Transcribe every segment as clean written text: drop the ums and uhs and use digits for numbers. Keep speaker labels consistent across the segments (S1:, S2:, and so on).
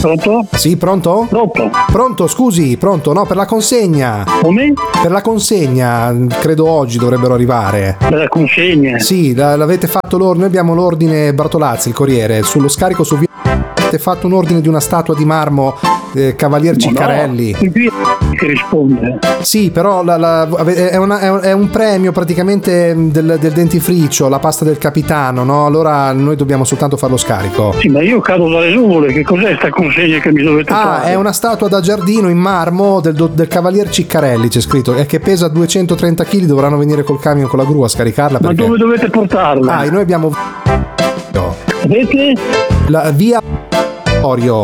S1: Pronto?
S2: Sì, pronto? Pronto, scusi, pronto, no, per la consegna.
S1: Come?
S2: Per la consegna, credo oggi dovrebbero arrivare.
S1: Per la consegna?
S2: Sì, l'avete fatto noi abbiamo l'ordine Bartolazzi, il Corriere, sullo scarico su via. Avete fatto un ordine di una statua di marmo Cavalier Ciccarelli.
S1: No, che risponde.
S2: Sì, però è un premio praticamente del dentifricio, la pasta del capitano, no? Allora noi dobbiamo soltanto fare lo scarico.
S1: Sì, ma io cado dalle nuvole, che cos'è sta consegna che mi dovete fare?
S2: È una statua da giardino in marmo del Cavalier Ciccarelli, c'è scritto, e che pesa 230 kg, dovranno venire col camion con la gru a scaricarla.
S1: Ma dove dovete portarla?
S2: Noi abbiamo...
S1: Avete?
S2: La via Orio.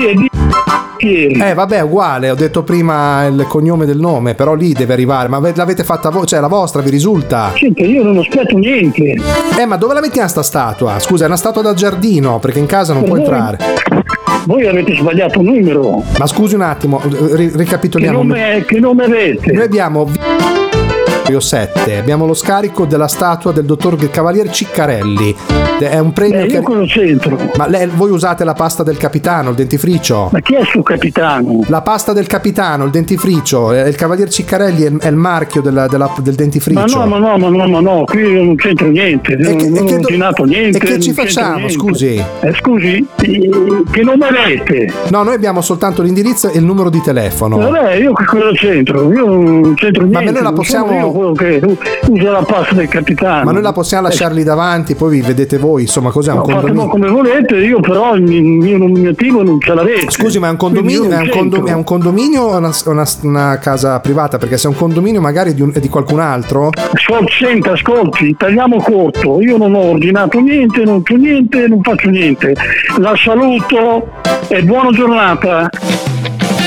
S2: Vabbè, uguale, ho detto prima il cognome del nome, però lì deve arrivare. Ma l'avete fatta voi, cioè la vostra, vi risulta?
S1: Senta, io non aspetto niente.
S2: Ma dove la mettiamo sta statua? Scusa, è una statua da giardino, perché in casa non può entrare.
S1: Voi avete sbagliato un numero.
S2: Ma scusi un attimo, ricapitoliamo.
S1: Che nome avete?
S2: Noi abbiamo 7, abbiamo lo scarico della statua del dottor Cavalier Ciccarelli. È un premio
S1: io quello c'entro.
S2: Ma voi usate la pasta del capitano, il dentifricio?
S1: Ma chi è suo capitano?
S2: La pasta del capitano, il dentifricio. Il Cavalier Ciccarelli è il marchio del dentifricio.
S1: Ma no, qui io non c'entro niente. Non ho ordinato niente.
S2: E che ci facciamo, scusi?
S1: Scusi? Che nome avete?
S2: No, noi abbiamo soltanto l'indirizzo e il numero di telefono.
S1: Vabbè, io che cosa c'entro? Io non c'entro niente.
S2: Ma noi la possiamo...
S1: Io quello che usa la pasta del capitano.
S2: Ma noi la possiamo lasciarli davanti, poi vi vedete voi, insomma, cos'è un condominio?
S1: Come volete, io però il mio nominativo non ce l'avete.
S2: Scusi, ma è un condominio? È un condominio o una casa privata? Perché se è un condominio magari di qualcun altro?
S1: Senta, ascolti, tagliamo corto. Io non ho ordinato niente, non c'ho niente, non faccio niente. La saluto e buona giornata.